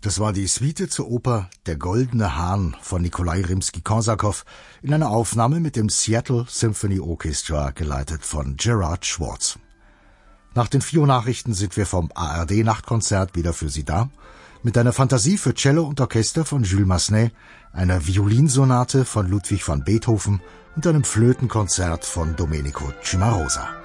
Das war die Suite zur Oper Der Goldene Hahn von Nikolai Rimski-Korsakow in einer Aufnahme mit dem Seattle Symphony Orchestra, geleitet von Gerard Schwartz. Nach den 4 Nachrichten sind wir vom ARD-Nachtkonzert wieder für Sie da, mit einer Fantasie für Cello und Orchester von Jules Massenet, einer Violinsonate von Ludwig van Beethoven und einem Flötenkonzert von Domenico Cimarosa.